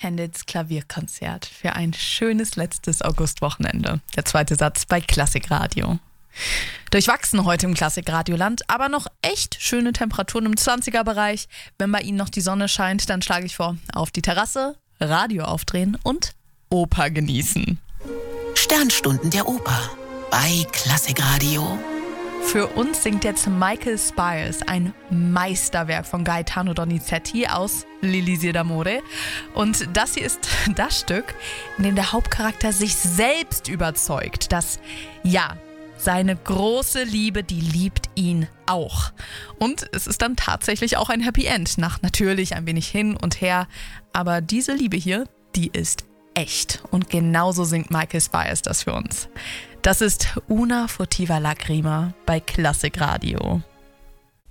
Händels Klavierkonzert für ein schönes letztes Augustwochenende. Der zweite Satz bei Klassikradio. Durchwachsen heute im Klassikradioland, aber noch echt schöne Temperaturen im 20er-Bereich. Wenn bei Ihnen noch die Sonne scheint, dann schlage ich vor, auf die Terrasse, Radio aufdrehen und Oper genießen. Sternstunden der Oper bei Klassikradio. Für uns singt jetzt Michael Spires, ein Meisterwerk von Gaetano Donizetti aus L'Elisir d'Amore. Und das hier ist das Stück, in dem der Hauptcharakter sich selbst überzeugt, dass, ja, seine große Liebe, die liebt ihn auch. Und es ist dann tatsächlich auch ein Happy End, nach natürlich ein wenig hin und her. Aber diese Liebe hier, die ist echt. Und genauso singt Michael Spires das für uns. Das ist Una furtiva lagrima bei Klassikradio.